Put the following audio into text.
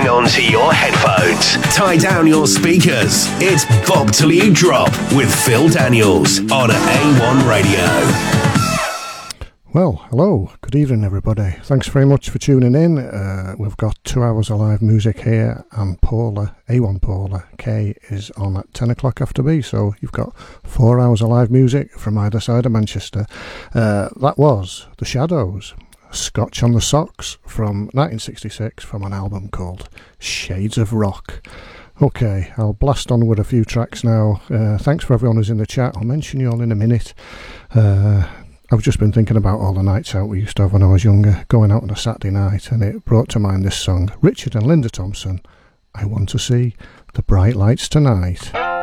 hang on to your headphones. Tie down your speakers. It's Bob Till You Drop with Phil Daniels on A1 Radio. Well, hello, good evening everybody. Thanks very much for tuning in. We've got 2 hours of live music here, and Paula, A1 Paula K, is on at 10 o'clock after me, so you've got 4 hours of live music from either side of Manchester. That was The Shadows, Scotch on the Socks from 1966 from an album called Shades of Rock. Okay, I'll blast on with a few tracks now. Thanks for everyone who's in the chat. I'll mention you all in a minute. I've just been thinking about all the nights out we used to have when I was younger, going out on a Saturday night, and it brought to mind this song, Richard and Linda Thompson, I Want to See the Bright Lights Tonight.